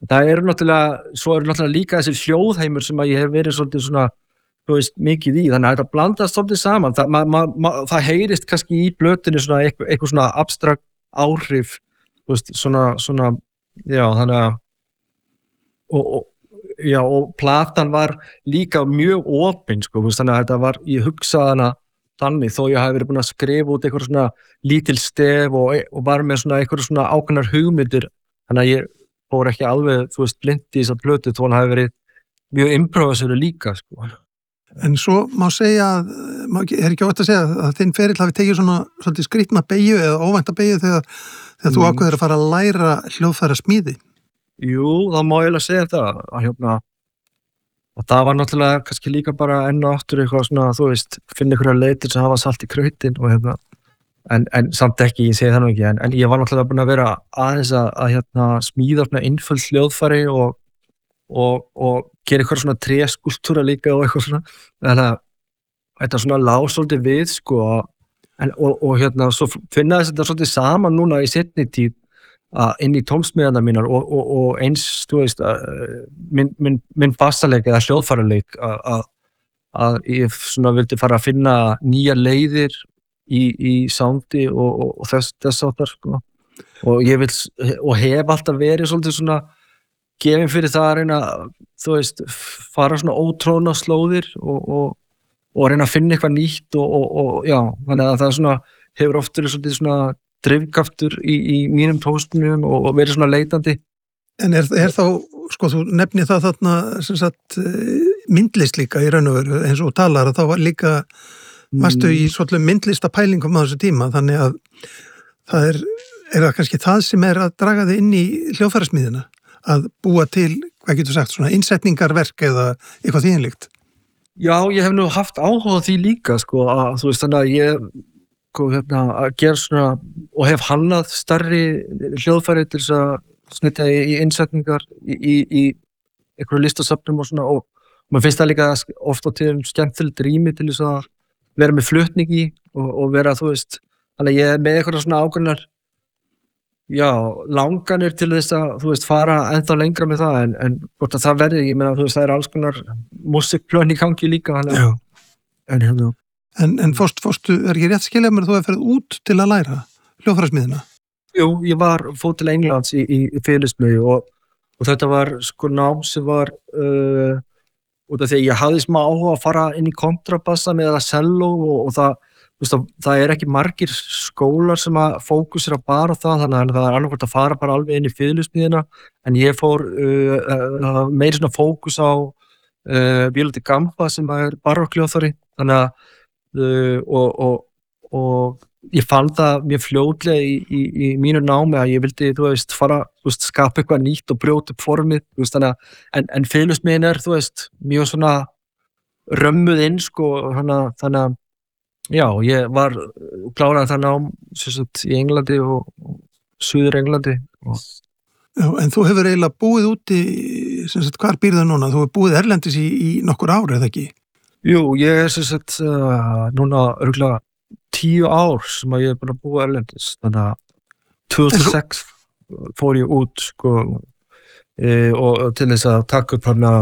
það eru náttúrulega líka þessi hljóðheimur sem að ég hef verið svolítið svona, þú veist, mikið í, þannig að þetta blandast svolítið saman, það heyrist kannski í plötunni svona eitthvað svona abstrakt áhrif, þú veist, svona, já, þannig að og platan var líka mjög opin, sko, þú veist, þannig að þetta var, ég hugsaði hana þannig, þó ég hafi verið búin að skrifa út eitthvað svona lítil stef og var með svona eitthvað svona ákveðnar hugmyndir, þannig að ég fór ekki alveg, þú veist, blind í þessar plötu, þó hann hafi verið mjög improvisöru líka, sko. En svo má segja, er ekki óvægt að segja að þinn ferill hafi tekið svona svolítið skrýtna beygju eða óvænta beygju þegar þú ákveður að fara að læra hljóðfæra smíði? Jú, það má eiginlega segja það, og það var náttúrulega kannski líka bara enn og aftur eitthvað svona, þú veist, finna einhverja leitir sem hafa salt í krautin og en samt ekki, ég segi það nú ekki, en ég var náttúrulega búin að vera aðeins að smíða svona einföld hljóðfæri og gera eitthvað svona tréskúlptúra líka og eitthvað svona, þannig að þetta svona lá svolítið við, sko, og svo finnaðist þetta svolítið saman núna í seinni tíð inn í tónsmíðarnar mínar og eins, þú veist, minn bassaleik eða hljóðfæraleik að ég svona vildi fara að finna nýjar leiðir í soundi og þess áttar, sko, og ég hef alltaf verið svolítið svona gefin fyrir það að reyna, þú veist, fara svona ótróna slóðir og reyna að finna eitthvað nýtt og já, þannig að það svona hefur oft verið svolítið svona drifkraftur í mínum tónsmíðum og verið svona leitandi. En er þá, sko, þú nefnir það þarna, sem sagt, myndlist líka í raun og veru, eins og talar að þá var líka, varstu í svolítið myndlista pælingum á þessu tíma, þannig að það er það kannski það sem er að draga þig inn í hljóðfærasmíðina, að búa til, hvað getur sagt, svona innsetningarverk eða eitthvað þínlíkt? Já, ég hef nú haft áhuga á því líka, sko, að þú veist, þannig að ég að gera svona og hef hannað stærri hljóðfæri til þess að snitja í innsetningar í einhverju listasöfnum og svona og maður finnst það líka oft á tíðum skemmtilegt rými til þess að vera með flutning í og vera, þú veist, þannig að ég er með eitthvað svona ákveðnar langanir til þess að, þú veist, fara ennþá lengra með það en hvort að það verði, ég meina, þú veist, það er alls konar músikplön í gangi líka, þannig að En fórstu, er ekki rétt skilja mér að þú hefði ferð út til að læra hljóðfærasmíðina? Jú, ég fór til Englands í félagsmiðju og þetta var sko nám sem var út af því að ég hafði smá áhuga að fara inn í kontrabassa með cello og það, þú veist, það er ekki margir skólar sem að fókusera bara á það, þannig að það er annarkvort að fara bara alveg inn í félagsmiðjuna, en ég fór meiri svona fókus á Viola da Gamba sem er barokkhljóðfæri, þannig að og ég fann það mjög fljótlega í mínu námi að ég vildi, þú veist, fara, þú veist, skapa eitthvað nýtt og brjóta upp formið, þú veist, þannig að en félagsmiðin er, þú veist, mjög svona römmuð inn, sko, þannig að já, ég var kláraði það nám sem sagt í Englandi og Suður Englandi Já, en þú hefur eiginlega búið úti, sem sagt, hvar býrðu núna? Þú hefur búið erlendis í nokkur ár, eða ekki? Jú, ég er sem sagt núna örugglega 10 ár sem að ég er búin að búa erlendis, þannig að 2006 fór ég út, sko, og til þess að taka upp hana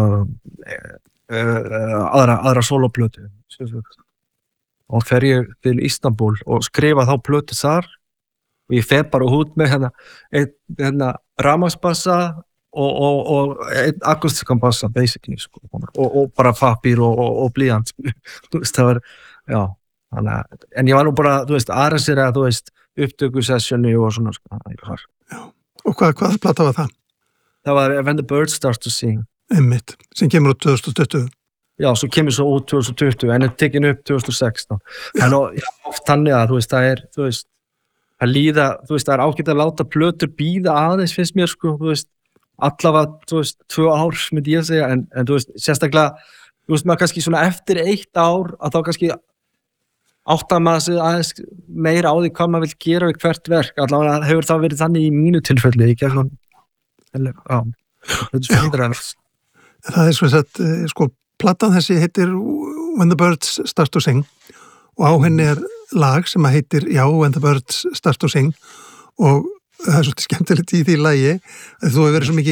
aðra soloplötu, og fer ég til Istanbul og skrifa þá plötu þar og ég fer bara út með hérna rafmagnsbassa og einn akustískan bassa basically, sko, og bara pappír og blýant, þú veist, það var, já, þannig að, en ég var nú bara, þú veist, arrangera, þú veist, upptökusessjoni og svona, sko, Já, og hvað plata var það? Það var When the Birds Start to Sing. Einmitt, sem kemur út 2020. Já, svo kemur svo út 2020, en er tekin upp 2016. En oft þannig að, þú veist, það er, þú veist, að líða, þú veist, það er ágætt að láta plötur bíða aðeins, finnst mér, sko, þú veist, allavega, þú veist, 2 ár, myndi ég segja, en þú veist, sérstaklega, þú veist, maður kannski svona eftir 1 ár, að þá kannski áttar maður sig aðeins meira á því hvað maður vil gera við hvert verk, allavega hefur það verið þannig í mínu tilfelli, ekki eitthvað, já, þetta er svo hindræðast. Það er svo að, sko, platan þessi heitir When the Birds Start to Sing og á henni er lag sem að heitir, já, When the Birds Start to Sing og það er svolítið skemmtilegt í því lagi að þú hefur verið svo mikið